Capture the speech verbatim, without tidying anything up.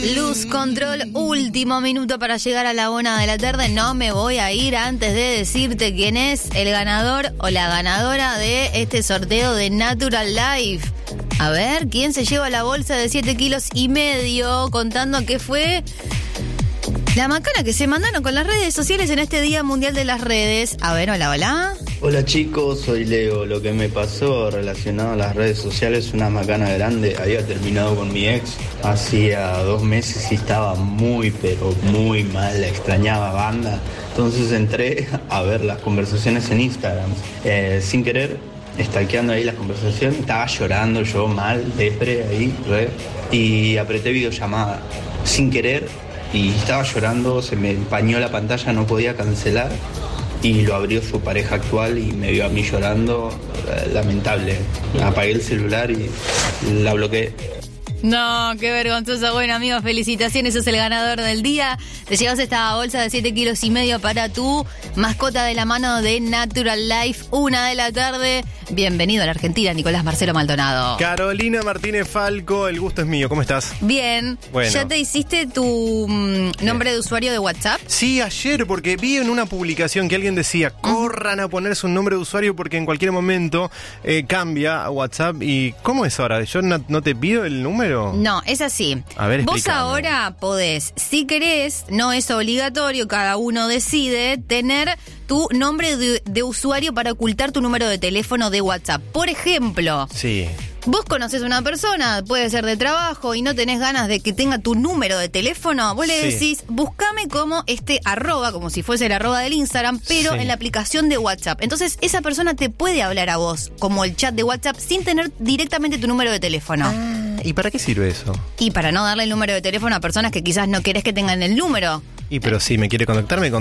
Luz Control, último minuto para llegar a la una de la tarde. No me voy a ir antes de decirte quién es el ganador o la ganadora de este sorteo de Natural Life. A ver, ¿quién se lleva la bolsa de siete kilos y medio? Contando que fue la macana que se mandaron con las redes sociales en este Día Mundial de las Redes. A ver, hola, hola. Hola chicos, soy Leo. Lo que me pasó relacionado a las redes sociales es una macana grande. Había terminado con mi ex hacía dos meses y estaba muy, pero muy mal. La extrañaba banda. Entonces entré a ver las conversaciones en Instagram. Eh, sin querer, stalkeando ahí las conversaciones. Estaba llorando yo mal, depre ahí, re. Y apreté videollamada. Sin querer, y estaba llorando, se me empañó la pantalla, no podía cancelar. Y lo abrió su pareja actual y me vio a mí llorando, lamentable. Apagué el celular y la bloqueé. No, qué vergonzoso. Bueno, amigos, felicitaciones, sos el ganador del día. Te llevas esta bolsa de siete kilos y medio para tu mascota de la mano de Natural Life. Una de la tarde. Bienvenido a la Argentina, Nicolás Marcelo Maldonado. Carolina Martínez Falco, el gusto es mío. ¿Cómo estás? Bien. Bueno. ¿Ya te hiciste tu mm, nombre de usuario de WhatsApp? Sí, ayer, porque vi en una publicación que alguien decía, corran a ponerse un nombre de usuario porque en cualquier momento eh, cambia a WhatsApp. ¿Y cómo es ahora? ¿Yo no, no te pido el número? No, es así. A ver, vos explícame. ahora podés, si querés, no es obligatorio, cada uno decide tener tu nombre de, de usuario para ocultar tu número de teléfono de WhatsApp. Por ejemplo, Sí. vos conocés a una persona, puede ser de trabajo, y no tenés ganas de que tenga tu número de teléfono, vos le Sí. decís, buscame como este arroba, como si fuese el arroba del Instagram, pero Sí. en la aplicación de WhatsApp. Entonces, esa persona te puede hablar a vos, como el chat de WhatsApp, sin tener directamente tu número de teléfono. Ah, ¿y para qué sirve eso? Y para no darle el número de teléfono a personas que quizás no querés que tengan el número. Y pero si me quiere contactar, me